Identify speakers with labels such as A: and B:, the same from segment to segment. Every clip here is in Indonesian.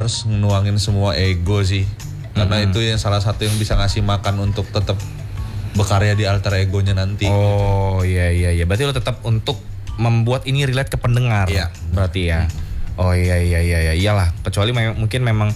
A: harus nuangin semua ego sih. Karena itu yang salah satu yang bisa ngasih makan untuk tetap berkarya di alter egonya nanti.
B: Oh iya. Berarti lo tetap untuk membuat ini relate ke pendengar.
A: Iya.
B: Berarti ya. Oh iya. Iyalah. Kecuali mungkin memang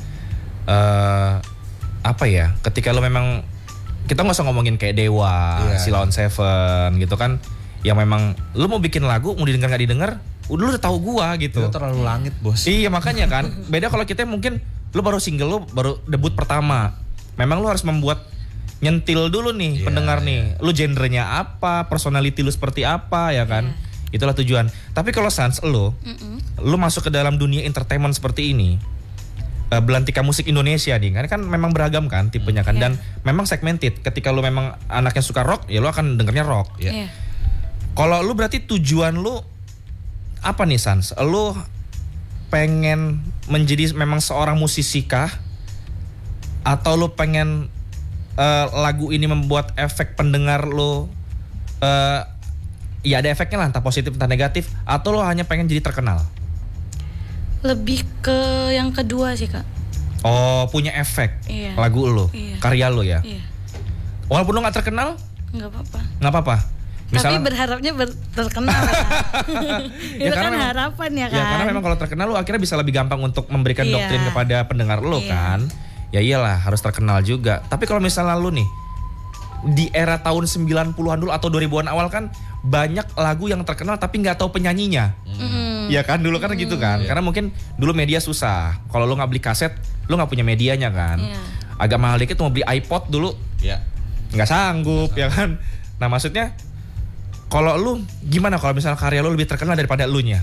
B: apa ya? Ketika lo memang kita nggak usah ngomongin kayak Dewa, Silon Seven gitu kan. Yang memang lo mau bikin lagu mau didengar nggak didengar, udah lo udah tahu gua gitu.
A: Itu terlalu langit bos.
B: Iya makanya kan. Beda kalau kita mungkin lo baru single, lo baru debut pertama. Memang lo harus membuat nyentil dulu nih pendengar nih. Lo genrenya apa, personality lo seperti apa ya kan. Itulah tujuan. Tapi kalau Sans lo masuk ke dalam dunia entertainment seperti ini. Belantika musik Indonesia nih kan memang beragam kan tipenya kan. Dan memang segmented. Ketika lo memang anaknya suka rock, ya lo akan dengernya rock. Kalau lu berarti tujuan lu apa nih Sans? Lu pengen menjadi memang seorang musisi kah? Atau lu pengen lagu ini membuat efek pendengar lu ya ada efeknya lah, entah positif entah negatif, atau lu hanya pengen jadi terkenal?
C: Lebih ke yang kedua sih Kak.
B: Oh, punya efek lagu lu, karya lu ya?
C: Iya.
B: Walaupun lu gak terkenal?
C: Nggak apa-apa.
B: Gak apa-apa?
C: Misalnya, tapi berharapnya terkenal ya. Itu kan memang, harapan ya kan. Ya
B: karena memang kalau terkenal lu akhirnya bisa lebih gampang untuk memberikan doktrin kepada pendengar lu kan. Ya iyalah harus terkenal juga. Tapi kalau misalnya lu nih di era tahun 90-an dulu atau 2000-an awal kan banyak lagu yang terkenal tapi gak tahu penyanyinya. Ya kan dulu kan gitu kan. Karena mungkin dulu media susah. Kalau lu gak beli kaset lu gak punya medianya kan. Agak mahal dikit mau beli iPod dulu gak sanggup ya kan. Nah maksudnya kalau lu gimana kalau misalnya karya lu lebih terkenal daripada elunya?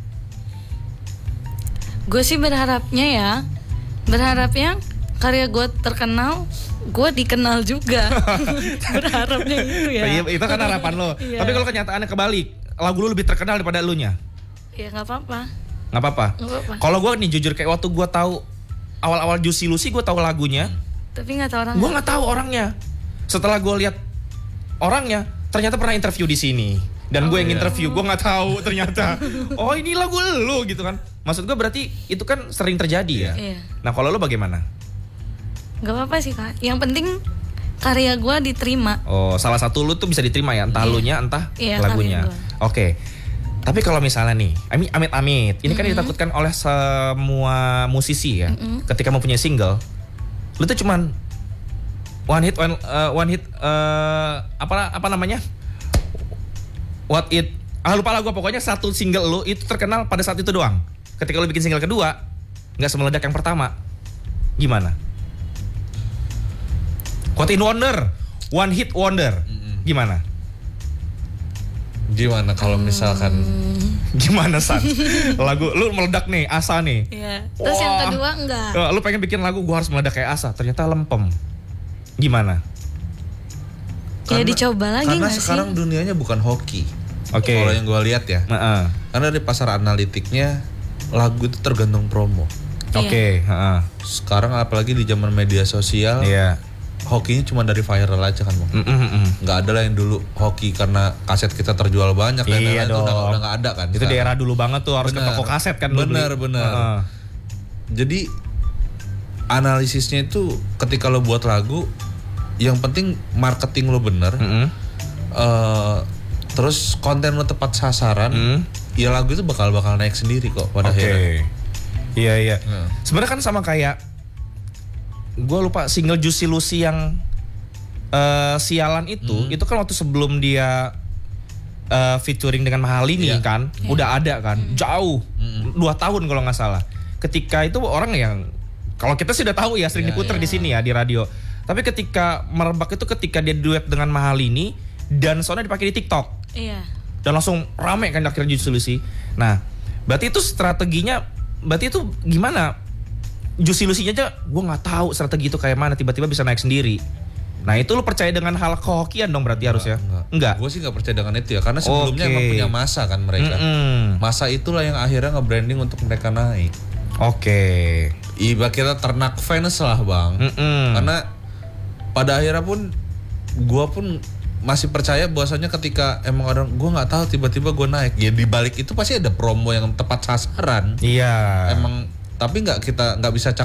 C: Gue sih berharapnya karya gue terkenal, gue dikenal juga. Berharapnya itu ya.
B: Itu kan harapan lo. Tapi kalau kenyataannya kebalik, lagu lu lebih terkenal daripada elunya?
C: Ya nggak apa-apa.
B: Nggak apa-apa. Kalau gue nih jujur kayak waktu gue tahu awal-awal Juicy Lucy gue tahu lagunya.
C: Tapi nggak tahu orangnya.
B: Gue nggak tahu orangnya. Setelah gue lihat orangnya, ternyata pernah interview di sini dan gue yang interview, gue nggak tahu ternyata oh ini lagu lu gitu kan. Maksud gue berarti itu kan sering terjadi ya. Nah kalau lu bagaimana?
C: Gak apa-apa sih Kak, yang penting karya gue diterima.
B: Oh salah satu lu tuh bisa diterima ya, entah lunya entah lagunya. Oke. Tapi kalau misalnya nih amit-amit ini kan ditakutkan oleh semua musisi ya, ketika mempunyai single lu tuh cuman one hit apa namanya? Lupa lagu pokoknya satu single lu itu terkenal pada saat itu doang. Ketika lu bikin single kedua enggak semeledak yang pertama. Gimana? One hit wonder. Gimana?
A: Gimana kalau misalkan
B: gimana San? Lagu lu meledak nih, Asa nih.
C: Iya. Terus yang kedua enggak.
B: Lu pengen bikin lagu gua harus meledak kayak Asa, ternyata lempem. Gimana?
C: Ya dicoba lagi
A: karena
C: nggak sih?
A: Sekarang dunianya bukan hoki.
B: Oke.
A: Kalau yang gue lihat ya. Karena di pasar analitiknya lagu itu tergantung promo.
B: Oke.
A: Sekarang apalagi di zaman media sosial. Hokinya cuma dari viral aja kan Bang. Nggak ada lah yang dulu hoki karena kaset kita terjual banyak dan lain-lain itu udah nggak ada kan.
B: Itu di era dulu banget tuh harus ke toko kaset kan.
A: Bener. Jadi analisisnya itu ketika lo buat lagu, yang penting marketing lo bener, terus konten lo tepat sasaran, ya lagu itu bakal naik sendiri kok pada akhirnya.
B: Iya. Sebenarnya kan sama kayak gue lupa single Juicy Lucy yang Sialan itu kan waktu sebelum dia featuring dengan Mahalini kan, udah ada kan, jauh 2 tahun kalau nggak salah. Ketika itu orang yang kalau kita sih udah tahu ya sering diputer di sini ya di radio. Tapi ketika merebak itu ketika dia duet dengan Mahalini dan soalnya dipakai di TikTok. Dan langsung rame kan akhirnya Juicy Lucy. Nah, berarti itu strateginya, berarti itu gimana? Juicy Lucy aja gue nggak tahu strategi itu kayak mana tiba-tiba bisa naik sendiri. Nah itu lu percaya dengan hal kehokian dong berarti harusnya? Enggak.
A: Gue sih nggak percaya dengan itu ya karena sebelumnya emang punya masa kan mereka. Masa itulah yang akhirnya nge-branding untuk mereka naik. Ibarat kita ternak fans lah Bang. Karena pada akhirnya pun gue pun masih percaya bahwasanya ketika emang orang gue nggak tahu tiba-tiba gue naik ya di balik itu pasti ada promo yang tepat sasaran.
B: Iya.
A: Emang tapi nggak bisa